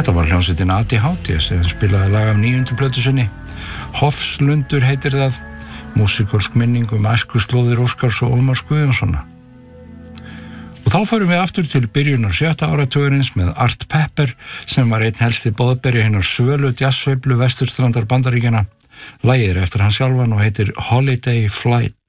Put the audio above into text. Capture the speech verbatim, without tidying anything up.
Þetta var hljómsveitin A D H D sem spilaði lag af níundu plötu sinni. Hofslundur heitir það, músíkolsk minning um æskuslóðir Óskars og Ómars Guðjónssona. Og þá förum við aftur til byrjunar sjötta áratugurins með Art Pepper sem var einn helsti boðberi hinnar svölu jazzsveiflu vesturstrandar Bandaríkjanna. Lagið er eftir hann sjálfan og heitir Holiday Flight.